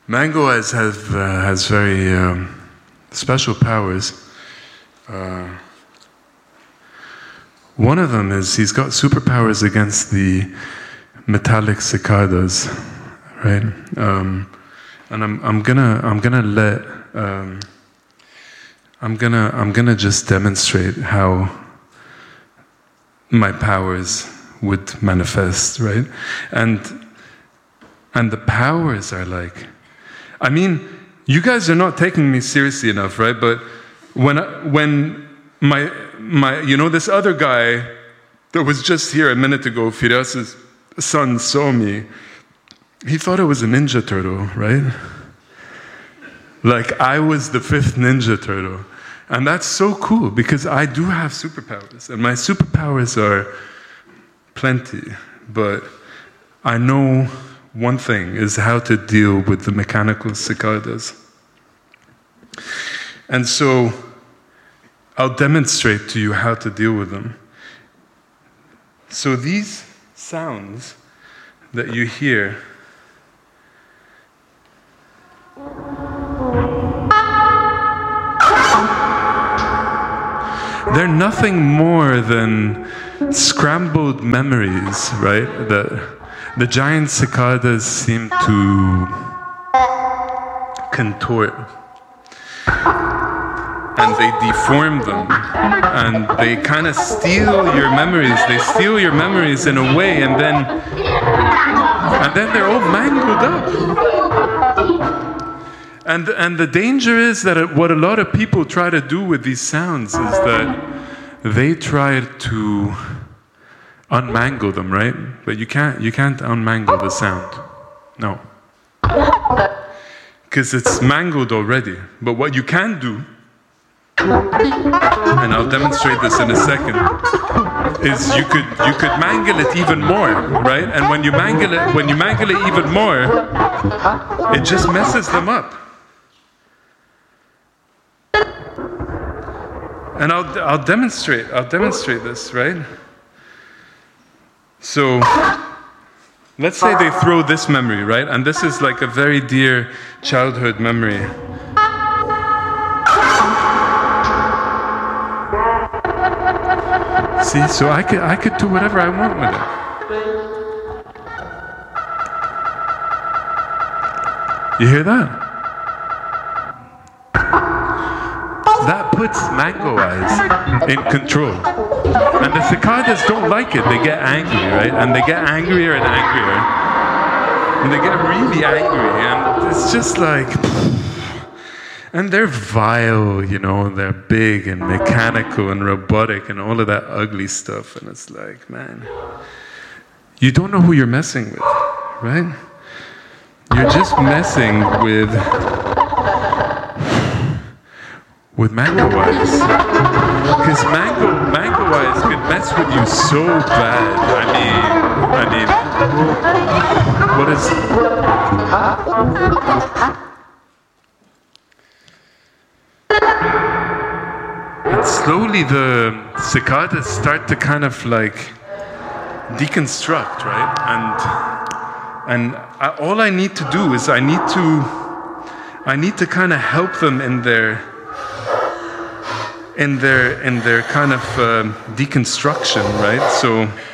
Mango has very special powers. One of them is he's got superpowers against the metallic cicadas, right? And I'm gonna just demonstrate how my powers would manifest, right? And the powers are like, I mean, you guys are not taking me seriously enough, right? But when my this other guy that was just here a minute ago, Firas's son, saw me, he thought I was a Ninja Turtle, right? Like I was the 5th Ninja Turtle. And that's so cool because I do have superpowers. And my superpowers are plenty. But I know one thing is how to deal with the mechanical cicadas. And so I'll demonstrate to you how to deal with them. So these sounds that you hear, they're nothing more than scrambled memories, right? The giant cicadas seem to contort. And they deform them. And they kind of steal your memories. They steal your memories in a way, and then they're all mangled up. And the danger is that what a lot of people try to do with these sounds is that they try to unmangle them, right? But you can't unmangle the sound. No. Because it's mangled already. But what you can do, and I'll demonstrate this in a second, is you could mangle it even more, right? And when you mangle it even more, it just messes them up. And I'll demonstrate this, right? So let's say they throw this memory, right? And this is like a very dear childhood memory. See, so I could do whatever I want with it. You hear that? That puts Mango Eyes in control. And the cicadas don't like it. They get angry, right? And they get angrier and angrier. And they get really angry. And it's just like... And they're vile, they're big and mechanical and robotic and all of that ugly stuff. And it's like, man, you don't know who you're messing with, right? You're just messing with Mango Eyes. Because Mango Eyes could mess with you so bad. I mean, what is... And slowly the cicadas start to kind of like deconstruct, right? And all I need to do is I need to kind of help them in their kind of deconstruction, right? So